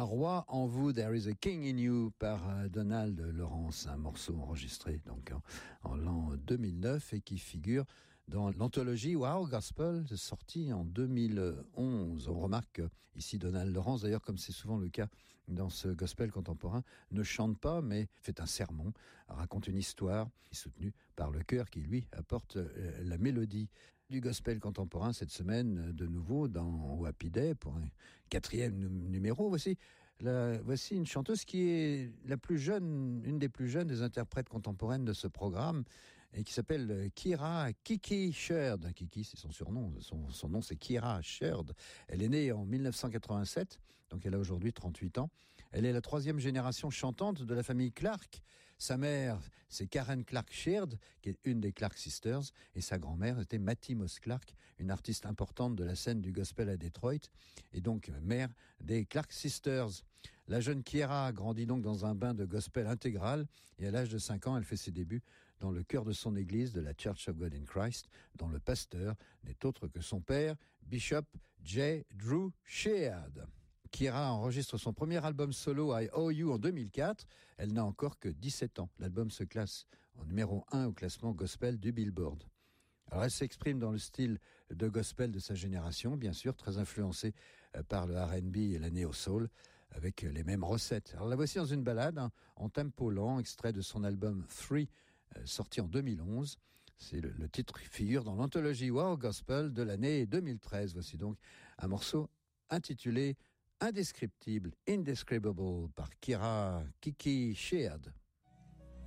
roi en vous, There is a King in You, par Donald Lawrence, un morceau enregistré donc en l'an 2009 et qui figure dans l'anthologie Wow Gospel, sortie en 2011. On remarque ici Donald Lawrence, d'ailleurs comme c'est souvent le cas dans ce gospel contemporain, ne chante pas mais fait un sermon, raconte une histoire, soutenue par le chœur qui lui apporte la mélodie. Du gospel contemporain cette semaine, de nouveau dans Happy Day pour un 4e numéro. Voici une chanteuse qui est la plus jeune, une des plus jeunes des interprètes contemporaines de ce programme et qui s'appelle Kiki Sheard. Kiki, c'est son surnom. Son nom, c'est Kira Sheard. Elle est née en 1987, donc elle a aujourd'hui 38 ans. Elle est la 3e génération chantante de la famille Clark. Sa mère, c'est Karen Clark Sheard, qui est une des Clark Sisters, et sa grand-mère était Mattie Moss Clark, une artiste importante de la scène du gospel à Detroit, et donc mère des Clark Sisters. La jeune Kiera grandit donc dans un bain de gospel intégral, et à l'âge de 5 ans, elle fait ses débuts dans le chœur de son église, de la Church of God in Christ, dont le pasteur n'est autre que son père, Bishop J. Drew Sheard. Kiera enregistre son premier album solo I Owe You en 2004. Elle n'a encore que 17 ans. L'album se classe en numéro 1 au classement gospel du Billboard. Alors elle s'exprime dans le style de gospel de sa génération, bien sûr, très influencé par le R&B et la néo-soul, avec les mêmes recettes. Alors la voici dans une ballade en tempo lent, extrait de son album 3, sorti en 2011. C'est le titre qui figure dans l'anthologie Wow Gospel de l'année 2013. Voici donc un morceau intitulé Indescriptible, Indescribable par Kiki Sheard.